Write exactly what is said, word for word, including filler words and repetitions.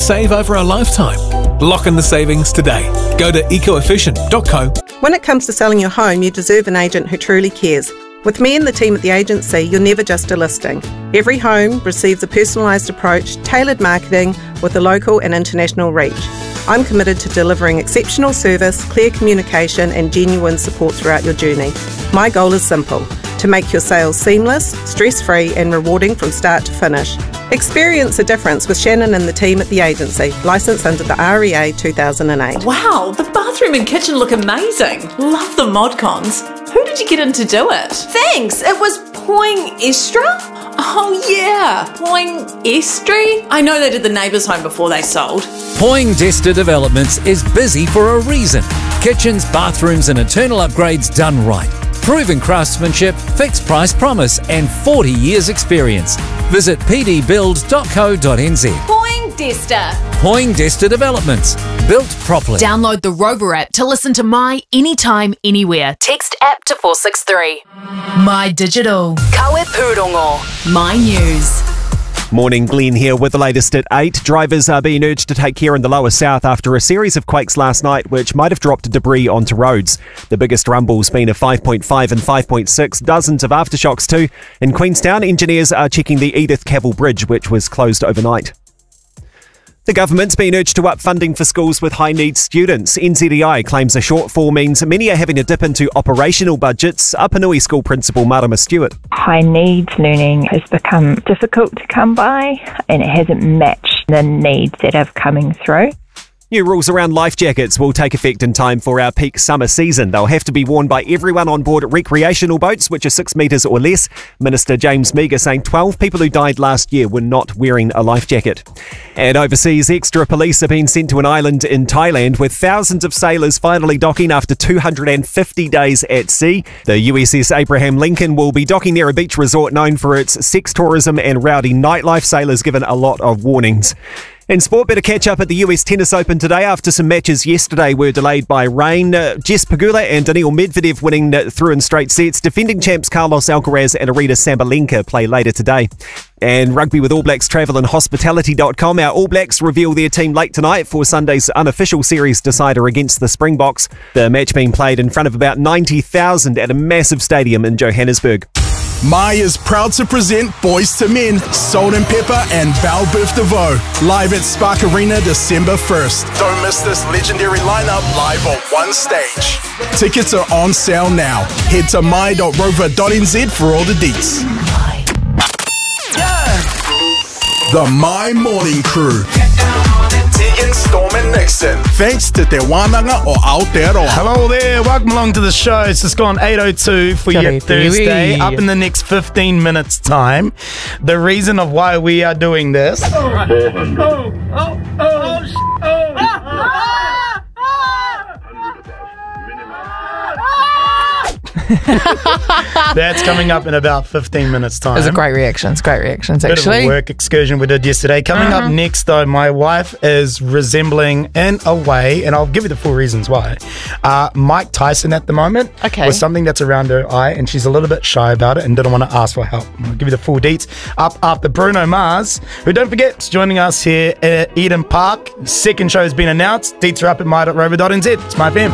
save over a lifetime. Lock in the savings today. Go to ecoefficient dot co. When it comes to selling your home, you deserve an agent who truly cares. With me and the team at the agency, you're never just a listing. Every home receives a personalised approach, tailored marketing with a local and international reach. I'm committed to delivering exceptional service, clear communication and genuine support throughout your journey. My goal is simple: to make your sales seamless, stress-free and rewarding from start to finish. Experience the difference with Shannon and the team at the agency, licensed under the R E A two thousand eight. Wow, the bathroom and kitchen look amazing. Love the mod cons. Who did you get in to do it? Thanks, it was Poing-Estra? Oh yeah, Poing-Estri? I know they did the neighbours' home before they sold. Poindexter Developments is busy for a reason. Kitchens, bathrooms and internal upgrades done right. Proven craftsmanship, fixed price promise and forty years experience. Visit p d build dot co dot n z. Poindexter. Poindexter Developments. Built properly. Download the Rover app to listen to My Anytime Anywhere. Text app to four six three. My Digital. Kawe Pūrongo. My News. Morning, Glenn here with the latest at eight. Drivers are being urged to take care in the lower south after a series of quakes last night which might have dropped debris onto roads. The biggest rumbles being a five point five and five point six, dozens of aftershocks too. In Queenstown, engineers are checking the Edith Cavell Bridge which was closed overnight. The government's been urged to up funding for schools with high-needs students. N Z E I claims a shortfall means many are having to dip into operational budgets. Apanui School Principal Marama Stewart. High needs learning has become difficult to come by and it hasn't matched the needs that are coming through. New rules around life jackets will take effect in time for our peak summer season. They'll have to be worn by everyone on board recreational boats, which are six metres or less. Minister James Meagher saying twelve people who died last year were not wearing a life jacket. And overseas, extra police have been sent to an island in Thailand with thousands of sailors finally docking after two hundred fifty days at sea. The U S S Abraham Lincoln will be docking near a beach resort known for its sex tourism and rowdy nightlife. Sailors given a lot of warnings. In sport, better catch up at the U S Tennis Open today after some matches yesterday were delayed by rain. Uh, Jess Pegula and Daniil Medvedev winning uh, through in straight sets. Defending champs Carlos Alcaraz and Aryna Sabalenka play later today. And rugby with All Blacks Travel and Hospitality dot com. Our All Blacks reveal their team late tonight for Sunday's unofficial series decider against the Springboks. The match being played in front of about ninety thousand at a massive stadium in Johannesburg. My is proud to present Boys to Men, Salt and Pepper and Val Booth DeVoe, live at Spark Arena December first. Don't miss this legendary lineup live on one stage. Tickets are on sale now. Head to my dot rover dot n z for all the deets. The My Morning Crew. Tegan, Storm and Nixon. Thanks to Te Wānanga o Aotearoa. Hello there, welcome along to the show. It's just gone eight oh two for your Thursday. Up in the next fifteen minutes time. The reason of why we are doing this. Oh, oh, oh, oh, oh, oh. That's coming up in about fifteen minutes time. It's a great reaction. It's great reactions, Bit actually. Of a work excursion we did yesterday. Coming uh-huh. up next, though, my wife is resembling in a way, and I'll give you the full reasons why, uh, Mike Tyson at the moment. Okay. With something that's around her eye, and she's a little bit shy about it and didn't want to ask for help. I'll give you the full deets. Up after Bruno Mars, who, don't forget, is joining us here at Eden Park. Second show has been announced. Deets are up at my dot rover dot n z. It's My Fam.